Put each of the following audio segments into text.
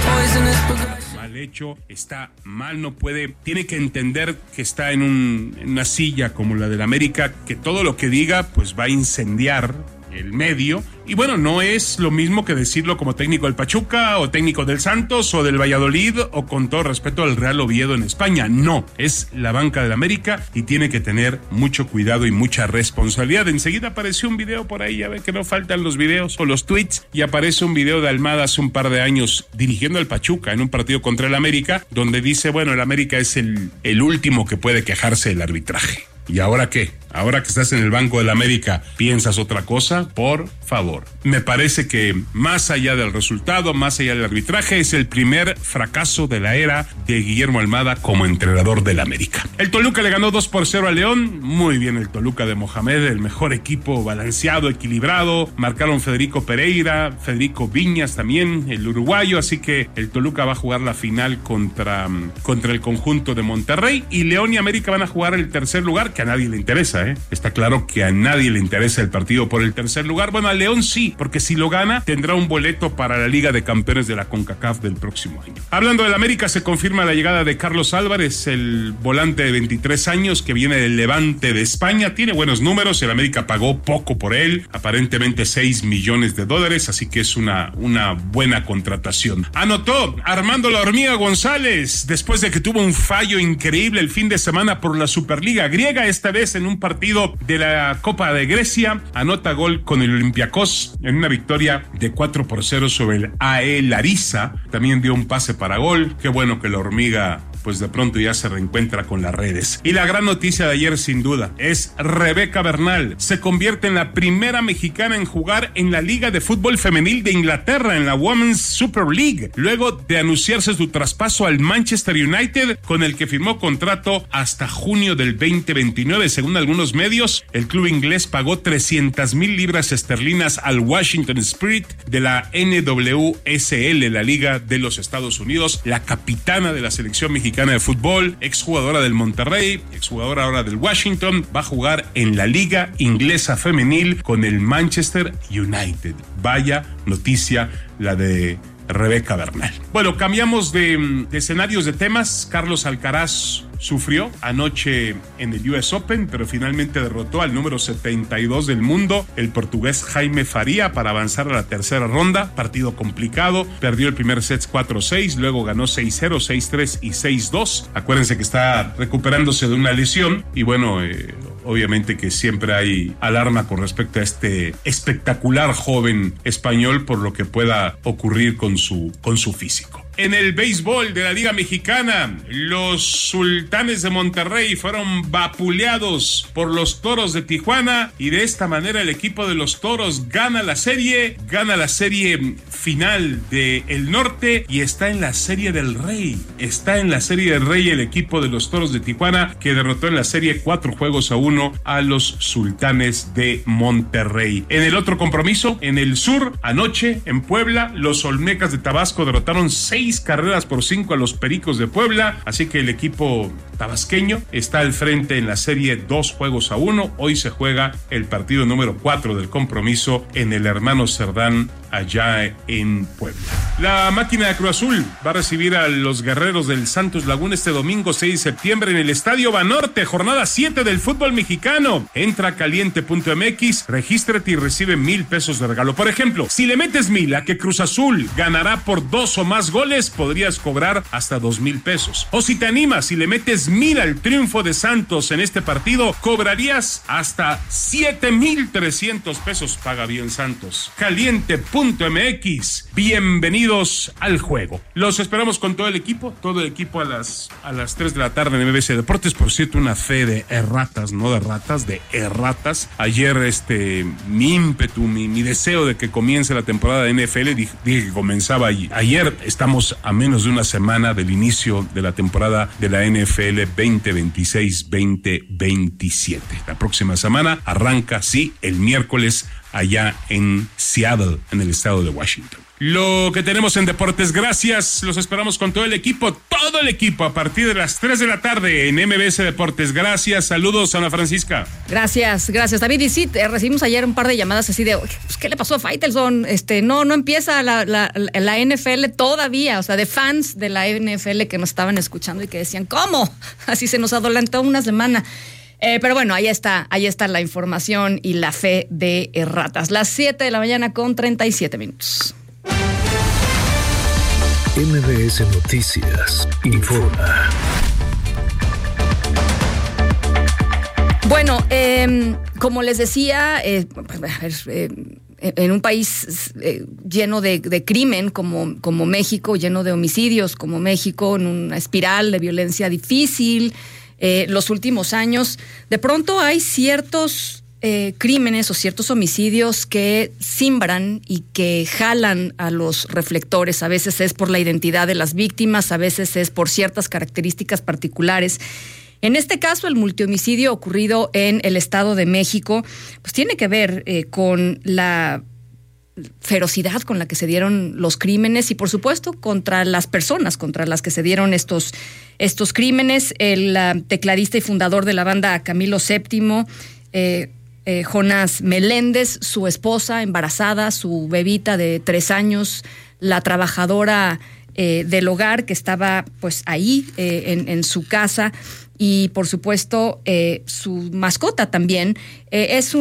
Mal hecho, está mal, no puede, tiene que entender que está en una silla como la del América, que todo lo que diga pues va a incendiar el medio, y bueno, no es lo mismo que decirlo como técnico del Pachuca o técnico del Santos o del Valladolid o con todo respeto al Real Oviedo en España. No, es la banca del América y tiene que tener mucho cuidado y mucha responsabilidad. Enseguida apareció un video por ahí, ya ve que no faltan los videos o los tweets, y aparece un video de Almada hace un par de años dirigiendo al Pachuca en un partido contra el América, donde dice, bueno, el América es el último que puede quejarse del arbitraje. ¿Y ahora qué? Ahora que estás en el banco del América, ¿piensas otra cosa? Por favor. Me parece que más allá del resultado, más allá del arbitraje, es el primer fracaso de la era de Guillermo Almada como entrenador del América. El Toluca le ganó 2-0 a León. Muy bien el Toluca de Mohamed, el mejor equipo, balanceado, equilibrado. Marcaron Federico Pereira, Federico Viñas también, el uruguayo. Así que el Toluca va a jugar la final contra el conjunto de Monterrey. Y León y América van a jugar el tercer lugar, que a nadie le interesa. Está claro que a nadie le interesa el partido por el tercer lugar. Bueno, a León sí, porque si lo gana, tendrá un boleto para la Liga de Campeones de la CONCACAF del próximo año. Hablando del América, se confirma la llegada de Carlos Álvarez, el volante de 23 años que viene del Levante de España. Tiene buenos números, el América pagó poco por él, aparentemente $6 millones, así que es una buena contratación. Anotó Armando La Hormiga González, después de que tuvo un fallo increíble el fin de semana por la Superliga griega, esta vez en un partido de la Copa de Grecia, anota gol con el Olympiacos en una victoria de 4-0 sobre el AE Larissa. También dio un pase para gol. Qué bueno que la Hormiga pues de pronto ya se reencuentra con las redes. Y la gran noticia de ayer, sin duda, es Rebeca Bernal. Se convierte en la primera mexicana en jugar en la Liga de Fútbol Femenil de Inglaterra, en la Women's Super League, luego de anunciarse su traspaso al Manchester United, con el que firmó contrato hasta junio del 2029. Según algunos medios, el club inglés pagó 300,000 libras esterlinas al Washington Spirit de la NWSL, la Liga de los Estados Unidos. La capitana de la selección mexicana de fútbol, exjugadora del Monterrey, exjugadora ahora del Washington, va a jugar en la Liga Inglesa Femenil con el Manchester United. Vaya noticia la de Rebeca Bernal. Bueno, cambiamos de escenarios, de temas. Carlos Alcaraz sufrió anoche en el US Open, pero finalmente derrotó al número 72 del mundo, el portugués Jaime Faría, para avanzar a la tercera ronda. Partido complicado, perdió el primer set 4-6, luego ganó 6-0, 6-3 y 6-2. Acuérdense que está recuperándose de una lesión y bueno, obviamente que siempre hay alarma con respecto a este espectacular joven español por lo que pueda ocurrir con su físico. En el béisbol de la Liga Mexicana, los Sultanes de Monterrey fueron vapuleados por los Toros de Tijuana y de esta manera el equipo de los Toros gana la serie final del norte y está en la Serie del Rey. Está en la Serie del Rey el equipo de los Toros de Tijuana, que derrotó en la serie 4-1 a los Sultanes de Monterrey. En el otro compromiso, en el sur, anoche en Puebla, los Olmecas de Tabasco derrotaron 6-5 a los Pericos de Puebla, así que el equipo tabasqueño está al frente en la serie 2-1. Hoy se juega el partido número 4 del compromiso en el Hermano Cerdán, allá en Puebla. La máquina de Cruz Azul va a recibir a los Guerreros del Santos Laguna este domingo 6 de septiembre en el Estadio Banorte, jornada 7 del fútbol mexicano. Entra a caliente.mx, regístrate y recibe $1,000 de regalo. Por ejemplo, si le metes 1,000 a que Cruz Azul ganará por 2 o más goles, podrías cobrar hasta $2,000. O si te animas y le metes 1,000 al triunfo de Santos en este partido, cobrarías hasta $7,300. Paga bien Santos. Caliente.mx. Bienvenidos al juego. Los esperamos con todo el equipo a las 3 de la tarde en MBC Deportes. Por cierto, una fe de erratas, no de ratas, de erratas. Ayer mi ímpetu, mi deseo de que comience la temporada de NFL, dije que comenzaba ayer. Estamos a menos de una semana del inicio de la temporada de la NFL 2026-2027. La próxima semana arranca, sí, el miércoles allá en Seattle, en el estado de Washington. lo que tenemos en Deportes. Gracias, los esperamos con todo el equipo, a partir de las 3 de la tarde en MBS Deportes. Gracias, saludos, Ana Francisca. Gracias, gracias, David. Y sí, recibimos ayer un par de llamadas así de, pues, ¿qué le pasó a Faitelson? No empieza la NFL todavía, o sea, de fans de la NFL que nos estaban escuchando y que decían, ¿cómo? Así se nos adelantó una semana. Pero bueno, ahí está la información y la fe de ratas. Las 7 de la mañana con 37 minutos. MBS Noticias informa. Bueno, como les decía, en un país lleno de crimen como México, lleno de homicidios como México, en una espiral de violencia difícil, los últimos años, de pronto hay ciertos crímenes o ciertos homicidios que simbran y que jalan a los reflectores. A veces es por la identidad de las víctimas, a veces es por ciertas características particulares. En este caso, el multihomicidio ocurrido en el Estado de México, pues tiene que ver con la ferocidad con la que se dieron los crímenes y, por supuesto, contra las personas contra las que se dieron estos crímenes. El tecladista y fundador de la banda Camilo VII, Jonás Meléndez, su esposa embarazada, su bebita de 3 años, la trabajadora del hogar que estaba pues ahí en su casa, y por supuesto su mascota también. Es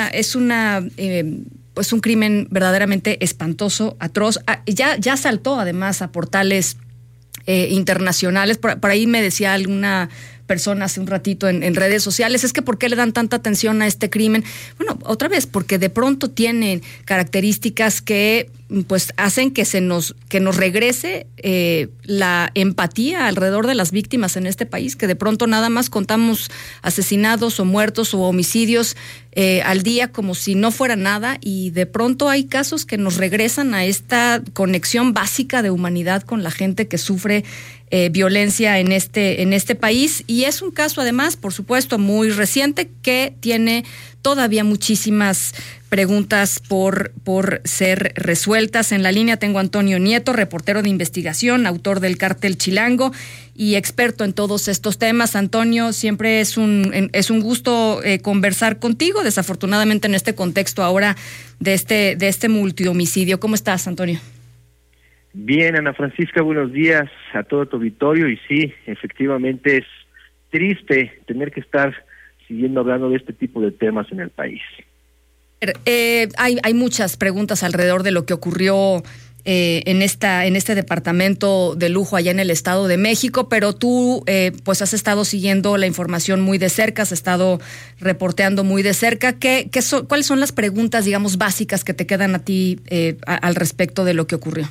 un crimen verdaderamente espantoso, atroz. Ya saltó además a portales internacionales. Por ahí me decía alguna persona hace un ratito en redes sociales, es que ¿por qué le dan tanta atención a este crimen? Bueno, otra vez, porque de pronto tienen características que pues hacen que nos regrese la empatía alrededor de las víctimas en este país, que de pronto nada más contamos asesinados o muertos o homicidios al día como si no fuera nada, y de pronto hay casos que nos regresan a esta conexión básica de humanidad con la gente que sufre violencia en este país. Y es un caso además, por supuesto, muy reciente, que tiene todavía muchísimas preguntas por ser resueltas. En la línea tengo a Antonio Nieto, reportero de investigación, autor del Cártel Chilango y experto en todos estos temas. Antonio, siempre es un gusto conversar contigo, desafortunadamente en este contexto ahora de este multihomicidio. ¿Cómo estás, Antonio? Bien, Ana Francisca, buenos días a todo tu auditorio. Y sí, efectivamente es triste tener que estar siguiendo hablando de este tipo de temas en el país. Hay muchas preguntas alrededor de lo que ocurrió en este departamento de lujo allá en el Estado de México, pero tú pues has estado siguiendo la información muy de cerca, has estado reporteando muy de cerca. ¿Cuáles son las preguntas, digamos, básicas que te quedan a ti al respecto de lo que ocurrió?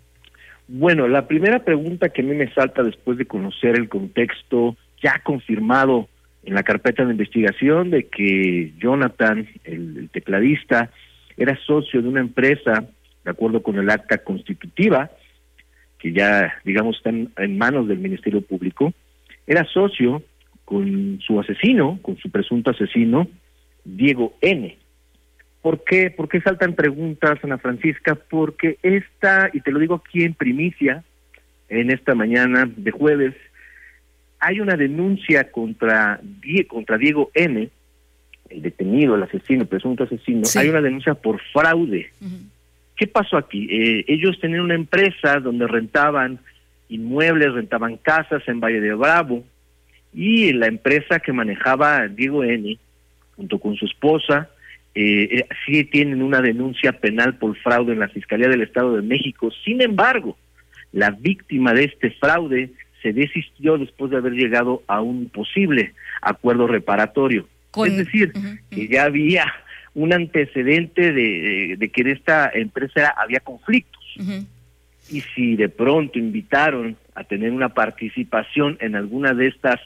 Bueno, la primera pregunta que a mí me salta después de conocer el contexto ya confirmado en la carpeta de investigación de que Jonathan, el tecladista, era socio de una empresa, de acuerdo con el acta constitutiva, que ya, digamos, está en manos del Ministerio Público, era socio con su asesino, con su presunto asesino, Diego N. ¿Por qué? ¿Por qué saltan preguntas, Ana Francisca? Porque y te lo digo aquí en primicia, en esta mañana de jueves, hay una denuncia contra Diego N., el detenido, el asesino, el presunto asesino. Sí. Hay una denuncia por fraude. Uh-huh. ¿Qué pasó aquí? Ellos tenían una empresa donde rentaban inmuebles, rentaban casas en Valle de Bravo, y la empresa que manejaba Diego N., junto con su esposa, sí tienen una denuncia penal por fraude en la Fiscalía del Estado de México. Sin embargo, la víctima de este fraude se desistió después de haber llegado a un posible acuerdo reparatorio. Es decir, que ya había un antecedente de que en esta empresa había conflictos. Uh-huh. Y si de pronto invitaron a tener una participación en alguna de estas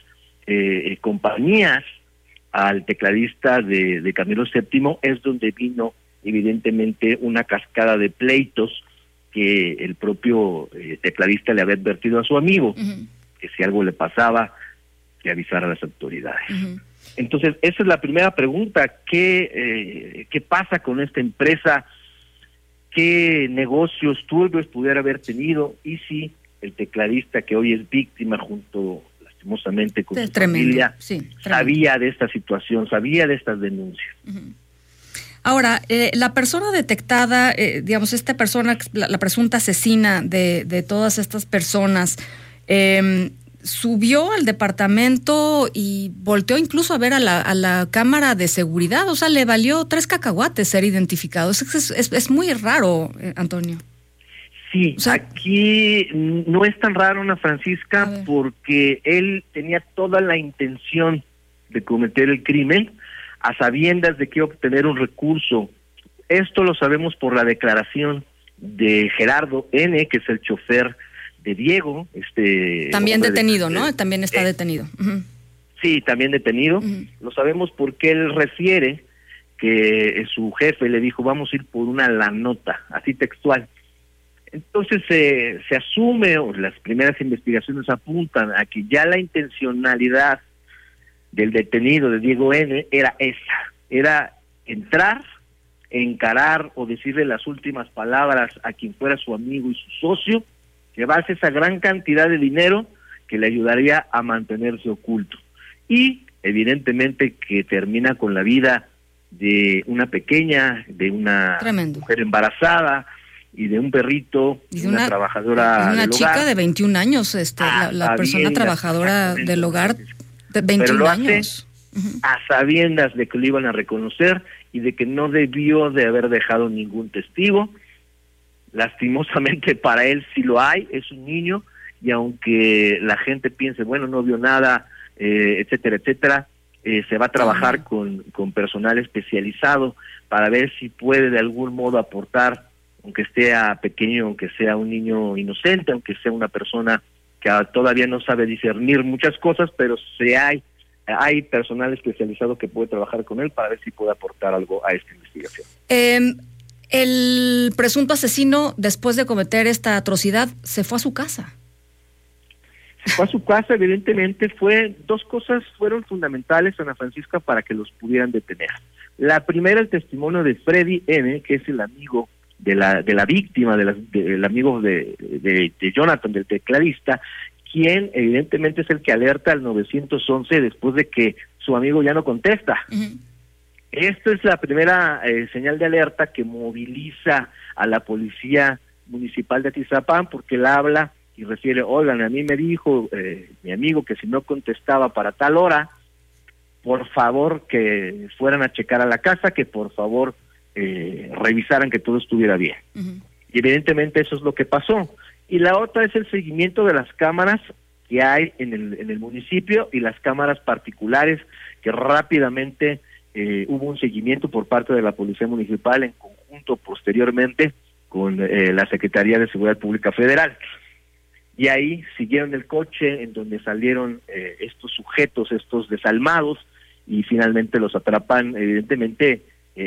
compañías al tecladista de Camilo VII, es donde vino evidentemente una cascada de pleitos que el propio tecladista le había advertido a su amigo, uh-huh, que si algo le pasaba, que avisara a las autoridades. Uh-huh. Entonces, esa es la primera pregunta. ¿Qué pasa con esta empresa qué negocios turbios pudiera haber tenido y si el tecladista que hoy es víctima junto lastimosamente con su familia sabía de esta situación, sabía de estas denuncias. Uh-huh. Ahora, la persona detectada, digamos, esta persona, la presunta asesina de todas estas personas, subió al departamento y volteó incluso a ver a la cámara de seguridad. O sea, le valió 3 cacahuates ser identificado. Es muy raro, Antonio. Sí, o sea, aquí no es tan raro, Ana Francisca, porque él tenía toda la intención de cometer el crimen a sabiendas de que obtener un recurso. Esto lo sabemos por la declaración de Gerardo N., que es el chofer de Diego. También detenido, ¿no? También está detenido. Uh-huh. Sí, también detenido. Uh-huh. Lo sabemos porque él refiere que su jefe le dijo, vamos a ir por una lanota, así textual. Entonces se asume, o las primeras investigaciones apuntan a que ya la intencionalidad del detenido de Diego N. era esa, era entrar, encarar o decirle las últimas palabras a quien fuera su amigo y su socio, llevarse esa gran cantidad de dinero que le ayudaría a mantenerse oculto. Y evidentemente que termina con la vida de una pequeña, de una mujer embarazada y de un perrito, y de una trabajadora una del chica hogar. De 21 años, la persona trabajadora del hogar de 21 años. Uh-huh. A sabiendas de que lo iban a reconocer y de que no debió de haber dejado ningún testigo. Lastimosamente para él sí lo hay, es un niño, y aunque la gente piense, bueno, no vio nada, etcétera, etcétera, se va a trabajar con personal especializado para ver si puede de algún modo aportar, aunque sea pequeño, aunque sea un niño inocente, aunque sea una persona que todavía no sabe discernir muchas cosas, pero hay personal especializado que puede trabajar con él para ver si puede aportar algo a esta investigación. El presunto asesino, después de cometer esta atrocidad, se fue a su casa. Se fue a su casa, evidentemente. Dos cosas fueron fundamentales, Ana Francisca, para que los pudieran detener. La primera, el testimonio de Freddy N., que es el amigo de la víctima, del amigo de Jonathan, del tecladista, quien evidentemente es el que alerta al 911 después de que su amigo ya no contesta. Uh-huh. Esta es la primera señal de alerta que moviliza a la policía municipal de Atizapán, porque él habla y refiere, oigan, a mí me dijo mi amigo que si no contestaba para tal hora, por favor que fueran a checar a la casa, que por favor revisaran que todo estuviera bien. Uh-huh. Y evidentemente eso es lo que pasó. Y la otra es el seguimiento de las cámaras que hay en el municipio y las cámaras particulares que rápidamente hubo un seguimiento por parte de la Policía Municipal en conjunto posteriormente con la Secretaría de Seguridad Pública Federal. Y ahí siguieron el coche en donde salieron estos sujetos, estos desalmados, y finalmente los atrapan, evidentemente,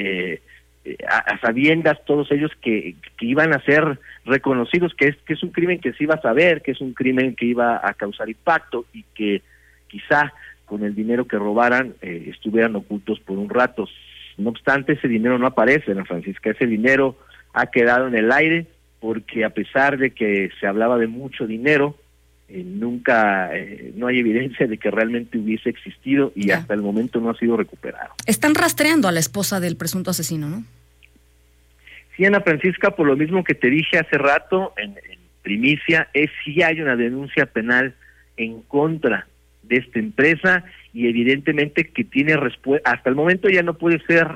a sabiendas todos ellos que iban a ser reconocidos, que es un crimen que se iba a saber, que es un crimen que iba a causar impacto y que quizá con el dinero que robaran estuvieran ocultos por un rato. No obstante, ese dinero no aparece, Ana Francisca, ese dinero ha quedado en el aire porque a pesar de que se hablaba de mucho dinero, nunca, no hay evidencia de que realmente hubiese existido y hasta el momento no ha sido recuperado. Están rastreando a la esposa del presunto asesino, ¿no? Sí, Ana Francisca, por lo mismo que te dije hace rato, en primicia, sí hay una denuncia penal en contra de esta empresa y evidentemente que tiene respuesta, hasta el momento ya no puede ser,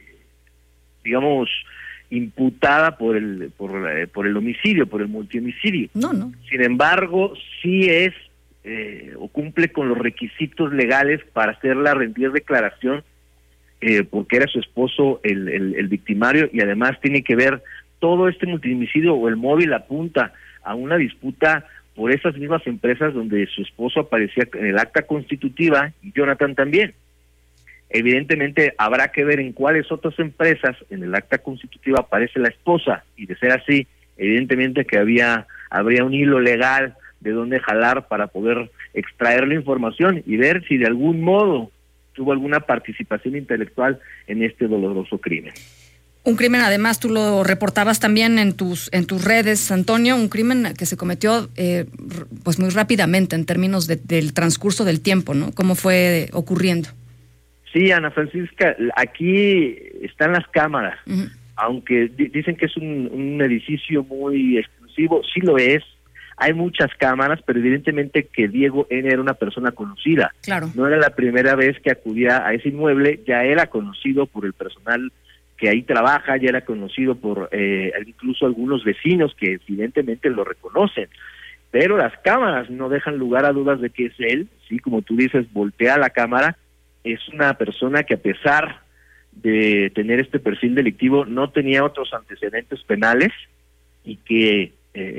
digamos, imputada por el homicidio, por el multihomicidio. No. Sin embargo, sí es o cumple con los requisitos legales para hacerla rendir declaración, porque era su esposo el victimario, y además tiene que ver todo este multihomicidio o el móvil apunta a una disputa por esas mismas empresas donde su esposo aparecía en el acta constitutiva y Jonathan también. Evidentemente habrá que ver en cuáles otras empresas en el acta constitutiva aparece la esposa, y de ser así, evidentemente que habría un hilo legal de dónde jalar para poder extraer la información y ver si de algún modo tuvo alguna participación intelectual en este doloroso crimen. Un crimen, además, tú lo reportabas también en tus redes, Antonio, un crimen que se cometió pues muy rápidamente en términos del transcurso del tiempo, ¿no? ¿Cómo fue ocurriendo? Sí, Ana Francisca, aquí están las cámaras, aunque dicen que es un edificio muy exclusivo, sí lo es. Hay muchas cámaras, pero evidentemente que Diego N. era una persona conocida. Claro. No era la primera vez que acudía a ese inmueble, ya era conocido por el personal que ahí trabaja, ya era conocido por incluso algunos vecinos que evidentemente lo reconocen. Pero las cámaras no dejan lugar a dudas de que es él, sí, como tú dices, voltea la cámara, es una persona que a pesar de tener este perfil delictivo no tenía otros antecedentes penales y que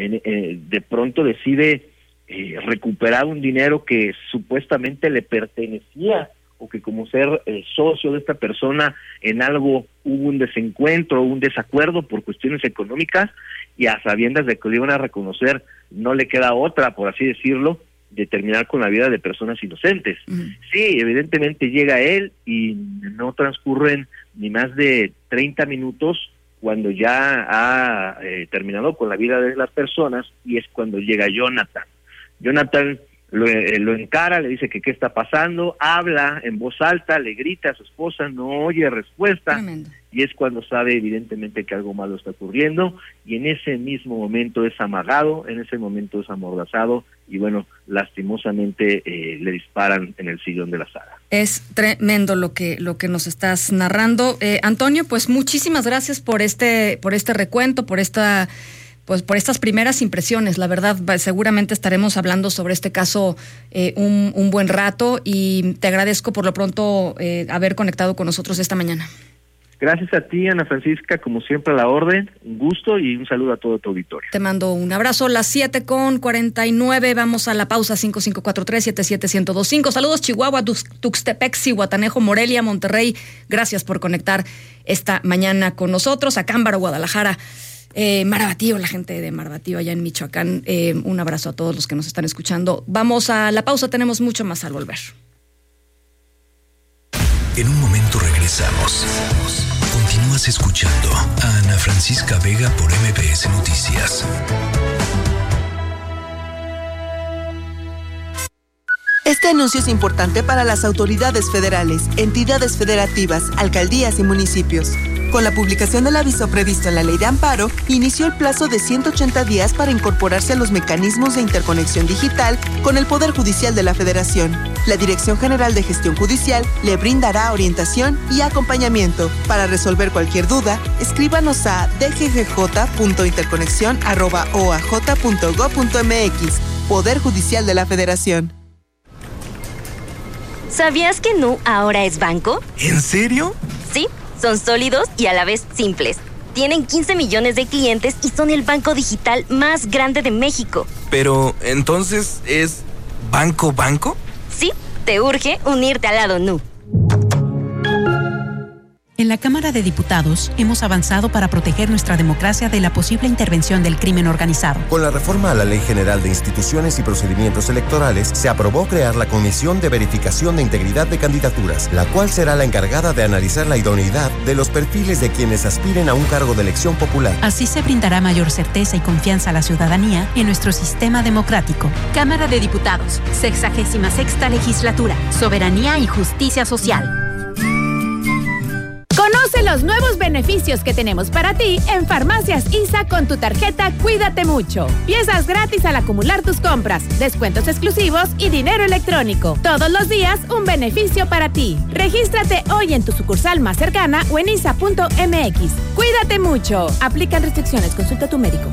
de pronto decide recuperar un dinero que supuestamente le pertenecía, o que como ser socio de esta persona en algo hubo un desencuentro, un desacuerdo por cuestiones económicas, y a sabiendas de que lo iban a reconocer, no le queda otra, por así decirlo, de terminar con la vida de personas inocentes. Sí, evidentemente llega él y no transcurren ni más de 30 minutos cuando ya ha terminado con la vida de las personas, y es cuando llega Jonathan. Jonathan lo encara, le dice que qué está pasando, habla en voz alta, le grita a su esposa, no oye respuesta. Tremendo. Y es cuando sabe evidentemente que algo malo está ocurriendo, y en ese mismo momento es amagado, en ese momento es amordazado, y bueno, lastimosamente le disparan en el sillón de la sala. Es tremendo lo que nos estás narrando. Antonio, pues muchísimas gracias por este recuento, por estas primeras impresiones. La verdad, seguramente estaremos hablando sobre este caso un buen rato, y te agradezco por lo pronto haber conectado con nosotros esta mañana. Gracias a ti, Ana Francisca, como siempre a la orden, un gusto y un saludo a todo tu auditorio. Te mando un abrazo. Las 7:49, vamos a la pausa. 5543-77125. Saludos Chihuahua, Tuxtepec, Zihuatanejo, Morelia, Monterrey. Gracias por conectar esta mañana con nosotros. Acámbaro, Guadalajara, Marabatío, la gente de Marabatío allá en Michoacán. Un abrazo a todos los que nos están escuchando. Vamos a la pausa, tenemos mucho más al volver. En un momento regresamos. Continúas escuchando a Ana Francisca Vega por MBS Noticias. Este anuncio es importante para las autoridades federales, entidades federativas, alcaldías y municipios. Con la publicación del aviso previsto en la Ley de Amparo, inició el plazo de 180 días para incorporarse a los mecanismos de interconexión digital con el Poder Judicial de la Federación. La Dirección General de Gestión Judicial le brindará orientación y acompañamiento. Para resolver cualquier duda, escríbanos a dggj.interconexión@oaj.gov.mx. Poder Judicial de la Federación. ¿Sabías que Nu ahora es banco? ¿En serio? Sí, son sólidos y a la vez simples. Tienen 15 millones de clientes y son el banco digital más grande de México. Pero, ¿entonces es banco? Sí, te urge unirte al lado Nu. En la Cámara de Diputados hemos avanzado para proteger nuestra democracia de la posible intervención del crimen organizado. Con la reforma a la Ley General de Instituciones y Procedimientos Electorales, se aprobó crear la Comisión de Verificación de Integridad de Candidaturas, la cual será la encargada de analizar la idoneidad de los perfiles de quienes aspiren a un cargo de elección popular. Así se brindará mayor certeza y confianza a la ciudadanía en nuestro sistema democrático. Cámara de Diputados, 66ª Legislatura, Soberanía y Justicia Social. Conoce los nuevos beneficios que tenemos para ti en Farmacias ISA con tu tarjeta Cuídate Mucho. Piezas gratis al acumular tus compras, descuentos exclusivos y dinero electrónico. Todos los días un beneficio para ti. Regístrate hoy en tu sucursal más cercana o en isa.mx. Cuídate mucho. Aplican restricciones. Consulta a tu médico.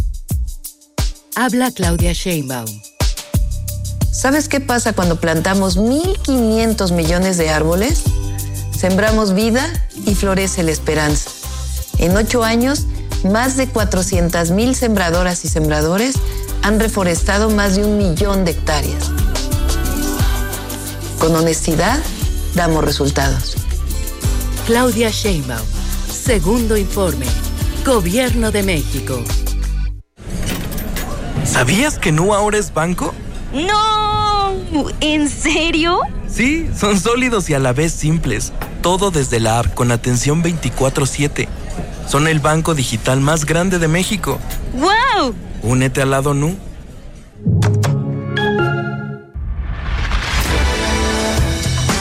Habla Claudia Sheinbaum. ¿Sabes qué pasa cuando plantamos 1.500 millones de árboles? Sembramos vida y florece la esperanza. En 8 años, más de 400,000 sembradoras y sembradores han reforestado más de 1 millón de hectáreas. Con honestidad, damos resultados. Claudia Sheinbaum, segundo informe. Gobierno de México. ¿Sabías que Nu ahora es banco? ¡No! ¿En serio? Sí, son sólidos y a la vez simples. Todo desde la app con atención 24/7. Son el banco digital más grande de México. ¡Wow! Únete al lado Nu.